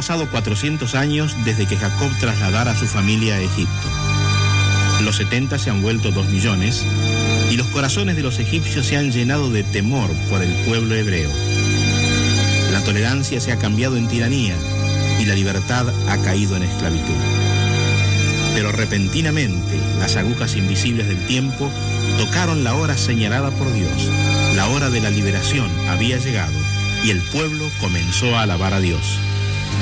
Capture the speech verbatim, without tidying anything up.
pasado cuatrocientos años desde que Jacob trasladara a su familia a Egipto. Los setenta se han vuelto dos millones y los corazones de los egipcios se han llenado de temor por el pueblo hebreo. La tolerancia se ha cambiado en tiranía y la libertad ha caído en esclavitud. Pero repentinamente las agujas invisibles del tiempo tocaron la hora señalada por Dios. La hora de la liberación había llegado y el pueblo comenzó a alabar a Dios.